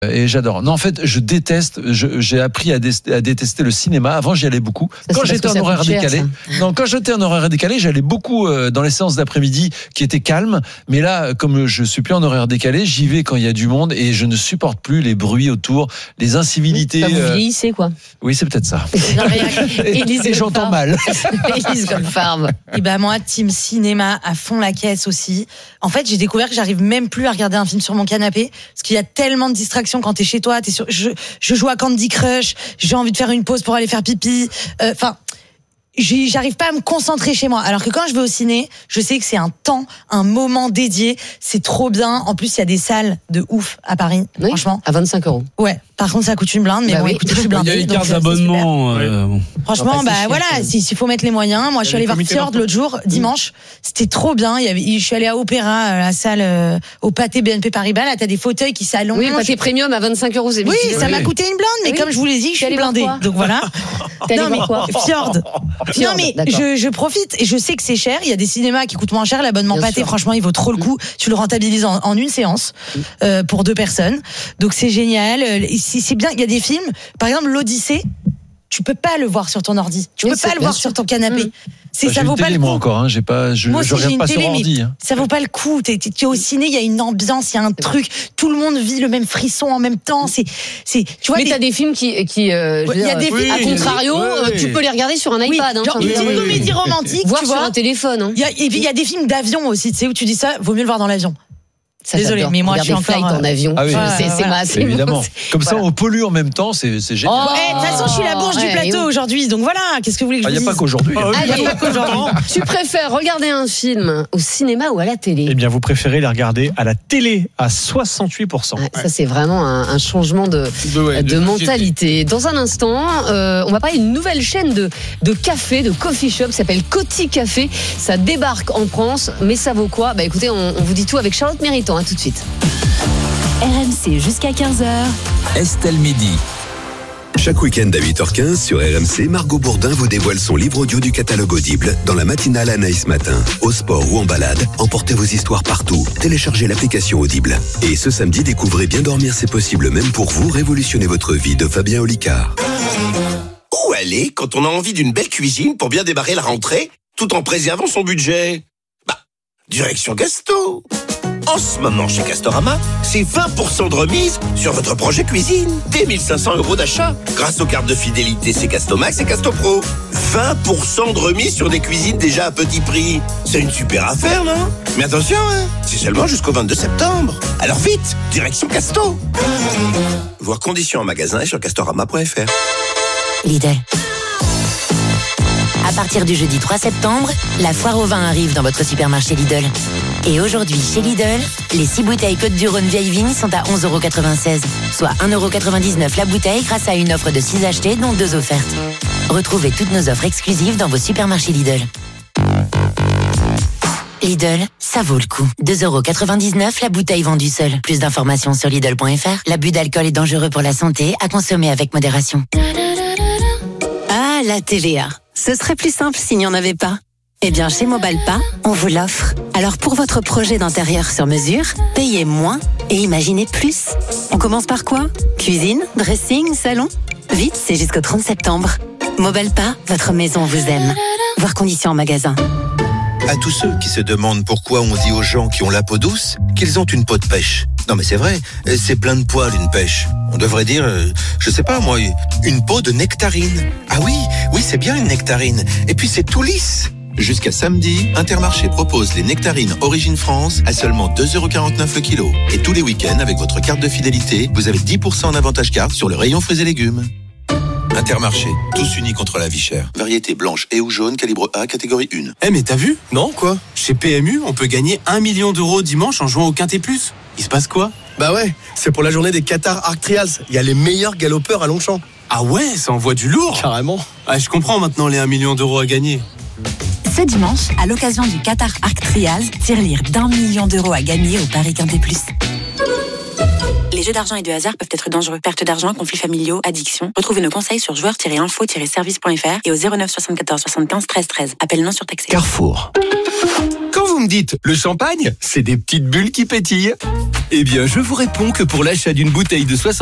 Et j'adore. Non, en fait, je déteste. J'ai appris à détester le cinéma. Avant, j'y allais beaucoup. Quand j'étais en horaire décalé. Non, quand j'étais en horaire décalé, j'allais beaucoup dans les séances d'après-midi qui étaient calmes. Mais là, comme je suis plus en horaire décalé, j'y vais quand il y a du monde et je ne supporte plus les bruits autour, les incivilités. Vous vieillissez, quoi. Oui, c'est peut-être ça. Et j'entends mal. Élise Goldfarb. Et ben moi, team cinéma à fond la caisse aussi. En fait, j'ai découvert que j'arrive même plus à regarder un film sur mon canapé parce qu'il y a tellement de distractions quand t'es chez toi. Je joue à Candy Crush. J'ai envie de faire une pause pour aller faire pipi. J'arrive pas à me concentrer chez moi. Alors que quand je vais au ciné, je sais que c'est un moment dédié. C'est trop bien. En plus, il y a des salles de ouf à Paris. Oui, franchement. À 25 €. Ouais. Par contre, ça coûte une blinde, mais bon, écoutez, je suis blindée. Il y a une carte donc, d'abonnement. Franchement, voilà, s'il faut mettre les moyens. Moi, je suis allée voir Fjord l'autre jour, dimanche. C'était trop bien. Je suis allée à Opéra, à la salle, au Pâté BNP Paribas. Là, t'as des fauteuils qui s'allongent. Oui, Pâté Premium à 25 €, c'est bien. Oui, ça m'a coûté une blinde, mais comme je vous l'ai dit, je suis blindée. Donc voilà. Non, mais quoi? Fjord. Non, mais je profite et je sais que c'est cher. Il y a des cinémas qui coûtent moins cher. L'abonnement Bien Pâté, sûr. franchement, il vaut trop le coup. Tu le rentabilises en une séance, pour 2 personnes. Donc c'est génial. C'est bien. Il y a des films, par exemple l'Odyssée, tu peux pas le voir sur ton ordi. Tu peux pas le voir sur ton canapé. Ça vaut pas le coup. Moi encore, je regarde pas sur ordi. Ça vaut pas le coup. T'es au ciné, il y a une ambiance, il y a un truc. Tout le monde vit le même frisson en même temps. Tu vois. Mais t'as des films qui il y a des films. À contrario, tu peux les regarder sur un iPad. Genre une comédie romantique, voir tu sur vois. un téléphone. Et puis il y a des films d'avion aussi, tu sais, où tu dis ça, vaut mieux le voir dans l'avion. Désolée, mais moi je suis encore en avion. Ah oui, c'est évidemment. Comme ça, on pollue en même temps, c'est génial. De toute façon, je suis la bourge du plateau aujourd'hui, donc voilà. Qu'est-ce que vous voulez que je vous dise ? Il n'y a pas qu'aujourd'hui. Tu préfères regarder un film au cinéma ou à la télé ? Eh bien, vous préférez les regarder à la télé à 68%. Ça, c'est vraiment un changement de mentalité. Dans un instant, on va parler d'une nouvelle chaîne de café, de coffee shop, qui s'appelle Coty Café. Ça débarque en France, mais ça vaut quoi ? Écoutez, on vous dit tout avec Charlotte Méritant. À tout de suite. RMC jusqu'à 15h. Estelle Midi. Chaque week-end à 8h15 sur RMC, Margot Bourdin vous dévoile son livre audio du catalogue Audible dans la matinale Anaïs Matin. Au sport ou en balade, emportez vos histoires partout. Téléchargez l'application Audible. Et ce samedi, découvrez Bien dormir c'est possible même pour vous, révolutionnez votre vie de Fabien Olicard. Où aller quand on a envie d'une belle cuisine pour bien démarrer la rentrée, tout en préservant son budget ? Direction Gasto. En ce moment, chez Castorama, c'est 20% de remise sur votre projet cuisine. Dès 1 500 € d'achat. Grâce aux cartes de fidélité C'est Castomax et Castopro. 20% de remise sur des cuisines déjà à petit prix. C'est une super affaire, non ? Mais attention, c'est seulement jusqu'au 22 septembre. Alors vite, direction Casto. Voir conditions en magasin et sur castorama.fr. Lidl. À partir du jeudi 3 septembre, la foire au vin arrive dans votre supermarché Lidl. Et aujourd'hui, chez Lidl, les 6 bouteilles Côtes-du-Rhône vieille vigne sont à 11,96 €, soit 1,99 € la bouteille grâce à une offre de 6 achetés, dont 2 offertes. Retrouvez toutes nos offres exclusives dans vos supermarchés Lidl. Lidl, ça vaut le coup. 2,99 € la bouteille vendue seule. Plus d'informations sur Lidl.fr. L'abus d'alcool est dangereux pour la santé, à consommer avec modération. Ah, la TVA. Ce serait plus simple s'il n'y en avait pas. Eh bien, chez Mobalpa, on vous l'offre. Alors, pour votre projet d'intérieur sur mesure, payez moins et imaginez plus. On commence par quoi ? Cuisine, dressing, salon ? Vite, c'est jusqu'au 30 septembre. Mobalpa, votre maison vous aime. Voir conditions en magasin. À tous ceux qui se demandent pourquoi on dit aux gens qui ont la peau douce qu'ils ont une peau de pêche. Non mais c'est vrai, c'est plein de poils une pêche. On devrait dire, je sais pas moi, une peau de nectarine. Ah oui, c'est bien une nectarine. Et puis c'est tout lisse. Jusqu'à samedi, Intermarché propose les nectarines Origine France à seulement 2,49 € le kilo. Et tous les week-ends, avec votre carte de fidélité, vous avez 10% en avantage carte sur le rayon fruits et légumes. Intermarché, tous unis contre la vie chère. Variété blanche et ou jaune, calibre A, catégorie 1. Mais t'as vu ? Non, quoi ? Chez PMU, on peut gagner 1 million € dimanche en jouant au Quintet Plus. Il se passe quoi ? Bah ouais, c'est pour la journée des Qatar Arc Trials. Il y a les meilleurs galopeurs à Longchamp. Ah ouais, ça envoie du lourd. Carrément. Ah, je comprends maintenant les 1 million € à gagner. Ce dimanche, à l'occasion du Qatar Arc Trials, tirelire d'1 million € à gagner au Paris Quintet Plus. Les Les jeux d'argent et de hasard peuvent être dangereux. Perte d'argent, conflits familiaux, addiction. Retrouvez nos conseils sur joueurs-info-service.fr et au 09 74 75 13 13. Appel non surtaxé. Carrefour. Quand vous me dites le champagne, c'est des petites bulles qui pétillent. Eh bien, je vous réponds que pour l'achat d'une bouteille de 60